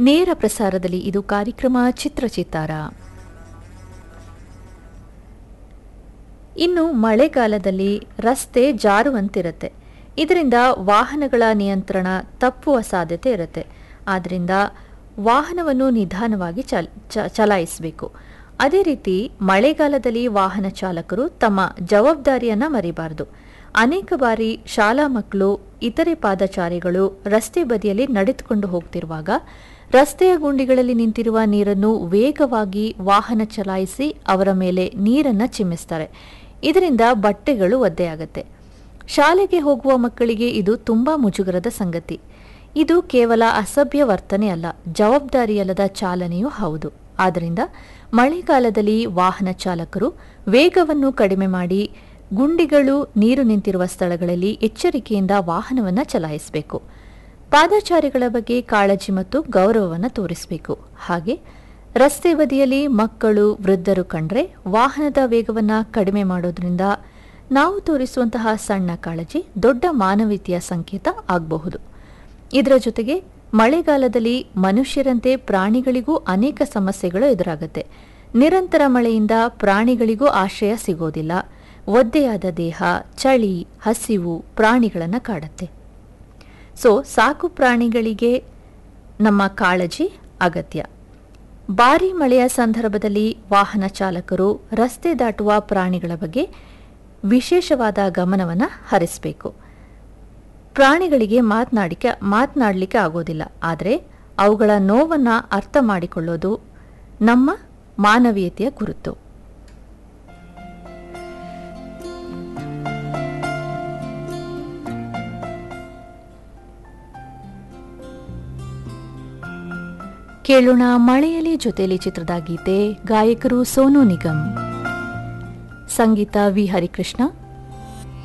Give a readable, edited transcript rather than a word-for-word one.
ನೇರ ಪ್ರಸಾರದಲ್ಲಿ ಇದು ಕಾರ್ಯಕ್ರಮ ಚಿತ್ರಚಿತ್ತಾರ. ಇನ್ನು ಮಳೆಗಾಲದಲ್ಲಿ ರಸ್ತೆ ಜಾರುವಂತಿರುತ್ತೆ. ಇದರಿಂದ ವಾಹನಗಳ ನಿಯಂತ್ರಣ ತಪ್ಪುವ ಸಾಧ್ಯತೆ ಇರುತ್ತೆ. ಆದ್ದರಿಂದ ವಾಹನವನ್ನು ನಿಧಾನವಾಗಿ ಚಲಾಯಿಸಬೇಕು. ಅದೇ ರೀತಿ ಮಳೆಗಾಲದಲ್ಲಿ ವಾಹನ ಚಾಲಕರು ತಮ್ಮ ಜವಾಬ್ದಾರಿಯನ್ನು ಮರಿಬಾರದು. ಅನೇಕ ಬಾರಿ ಶಾಲಾ ಮಕ್ಕಳು, ಇತರೆ ಪಾದಚಾರಿಗಳು ರಸ್ತೆ ಬದಿಯಲ್ಲಿ ನಡೆದುಕೊಂಡು ಹೋಗ್ತಿರುವಾಗ ರಸ್ತೆಯ ಗುಂಡಿಗಳಲ್ಲಿ ನಿಂತಿರುವ ನೀರನ್ನು ವೇಗವಾಗಿ ವಾಹನ ಚಲಾಯಿಸಿ ಅವರ ಮೇಲೆ ನೀರನ್ನು ಚಿಮ್ಮಿಸ್ತಾರೆ. ಇದರಿಂದ ಬಟ್ಟೆಗಳು ಒದ್ದೆಯಾಗುತ್ತೆ. ಶಾಲೆಗೆ ಹೋಗುವ ಮಕ್ಕಳಿಗೆ ಇದು ತುಂಬಾ ಮುಜುಗರದ ಸಂಗತಿ. ಇದು ಕೇವಲ ಅಸಭ್ಯ ವರ್ತನೆ ಅಲ್ಲ, ಜವಾಬ್ದಾರಿಯಲ್ಲದ ಚಾಲನೆಯೂ ಹೌದು. ಆದ್ದರಿಂದ ಮಳೆಗಾಲದಲ್ಲಿ ವಾಹನ ಚಾಲಕರು ವೇಗವನ್ನು ಕಡಿಮೆ ಮಾಡಿ ಗುಂಡಿಗಳು ನೀರು ನಿಂತಿರುವ ಸ್ಥಳಗಳಲ್ಲಿ ಎಚ್ಚರಿಕೆಯಿಂದ ವಾಹನವನ್ನು ಚಲಾಯಿಸಬೇಕು. ಪಾದಚಾರಿಗಳ ಬಗ್ಗೆ ಕಾಳಜಿ ಮತ್ತು ಗೌರವವನ್ನು ತೋರಿಸಬೇಕು. ಹಾಗೆ ರಸ್ತೆ ಬದಿಯಲ್ಲಿ ಮಕ್ಕಳು, ವೃದ್ಧರು ಕಂಡ್ರೆ ವಾಹನದ ವೇಗವನ್ನು ಕಡಿಮೆ ಮಾಡೋದ್ರಿಂದ ನಾವು ತೋರಿಸುವಂತಹ ಸಣ್ಣ ಕಾಳಜಿ ದೊಡ್ಡ ಮಾನವೀಯತೆಯ ಸಂಕೇತ ಆಗಬಹುದು. ಇದರ ಜೊತೆಗೆ ಮಳೆಗಾಲದಲ್ಲಿ ಮನುಷ್ಯರಂತೆ ಪ್ರಾಣಿಗಳಿಗೂ ಅನೇಕ ಸಮಸ್ಯೆಗಳು ಎದುರಾಗುತ್ತೆ. ನಿರಂತರ ಮಳೆಯಿಂದ ಪ್ರಾಣಿಗಳಿಗೂ ಆಶ್ರಯ ಸಿಗೋದಿಲ್ಲ. ಒದ್ದೆಯಾದ ದೇಹ, ಚಳಿ, ಹಸಿವು ಪ್ರಾಣಿಗಳನ್ನು ಕಾಡುತ್ತೆ. ಸಾಕು ಪ್ರಾಣಿಗಳಿಗೆ ನಮ್ಮ ಕಾಳಜಿ ಅಗತ್ಯ. ಭಾರೀ ಮಳೆಯ ಸಂದರ್ಭದಲ್ಲಿ ವಾಹನ ಚಾಲಕರು ರಸ್ತೆ ದಾಟುವ ಪ್ರಾಣಿಗಳ ಬಗ್ಗೆ ವಿಶೇಷವಾದ ಗಮನವನ್ನು ಹರಿಸಬೇಕು. ಪ್ರಾಣಿಗಳಿಗೆ ಮಾತನಾಡಲಿಕ್ಕೆ ಆಗೋದಿಲ್ಲ, ಆದರೆ ಅವುಗಳ ನೋವನ್ನು ಅರ್ಥ ಮಾಡಿಕೊಳ್ಳೋದು ನಮ್ಮ ಮಾನವೀಯತೆಯ ಗುರುತು. ಕೇಳೋಣ ಮಳೆಯಲ್ಲಿ ಜೊತೆಲಿ ಚಿತ್ರದ ಗೀತೆ. ಗಾಯಕರು ಸೋನು ನಿಗಮ್, ಸಂಗೀತ ವಿ ಹರಿಕೃಷ್ಣ.